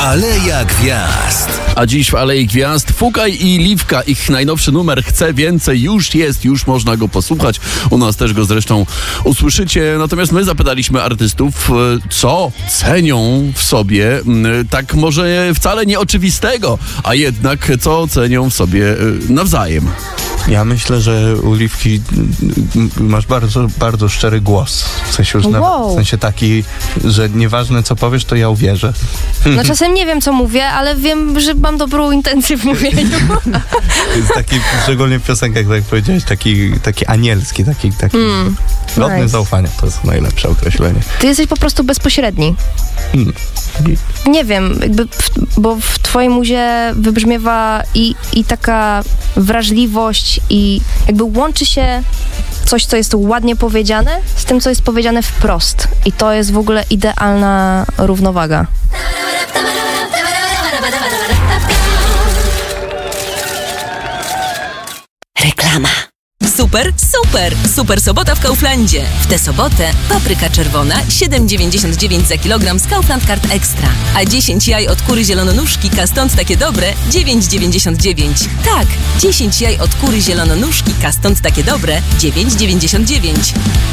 Aleja Gwiazd. A dziś w Alei Gwiazd Fugaj i Liwka. Ich najnowszy numer Chcę Więcej już jest, już można go posłuchać. U nas też go zresztą usłyszycie. Natomiast my zapytaliśmy artystów, co cenią w sobie, tak może wcale nieoczywistego, a jednak co cenią w sobie nawzajem. Ja myślę, że u Liwki masz bardzo, bardzo szczery głos. W sensie już w sensie taki, że nieważne co powiesz, to ja uwierzę. No czasem nie wiem co mówię, ale wiem, że mam dobrą intencję w mówieniu. Jest taki, szczególnie w piosenkach, tak jak powiedziałeś, taki anielski, taki godny zaufania. To jest najlepsze określenie. Ty jesteś po prostu bezpośredni. Nie wiem, bo w twojej muzie wybrzmiewa i taka wrażliwość i jakby łączy się coś, co jest ładnie powiedziane z tym, co jest powiedziane wprost. I to jest w ogóle idealna równowaga. Reklama. Super, super! Super sobota w Kauflandzie. W tę sobotę papryka czerwona 7,99 za kilogram z Kaufland Card Extra. A 10 jaj od kury zielononóżki Stąd takie dobre 9,99. Tak, 10 jaj od kury zielononóżki Stąd takie dobre 9,99.